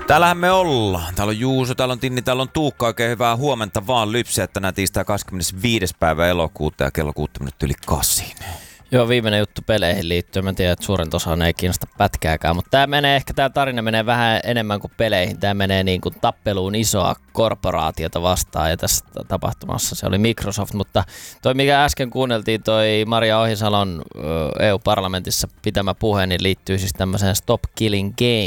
Täällähän me ollaan. Täällä on Juuso, täällä on Tinni, täällä on Tuukka. Oikein hyvää huomenta vaan Lypsiä, että tänään tiistai 25. päivä elokuuta ja kello 6:08. Joo, viimeinen juttu peleihin liittyen. Mä tiedän, että suurin osa ei kiinnosta pätkääkään, mutta tämä tarina menee vähän enemmän kuin peleihin. Tämä menee niin kuin tappeluun isoa korporaatiota vastaan ja tässä tapahtumassa se oli Microsoft, mutta toi mikä äsken kuunneltiin, toi Maria Ohisalon EU-parlamentissa pitämä puhe, niin liittyy siis tämmöiseen Stop Killing